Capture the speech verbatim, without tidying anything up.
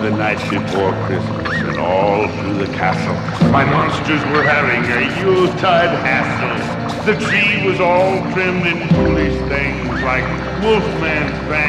the night before Christmas, and all through the castle, my monsters were having a Yuletide hassle. The tree was all trimmed in foolish things like Wolfman's band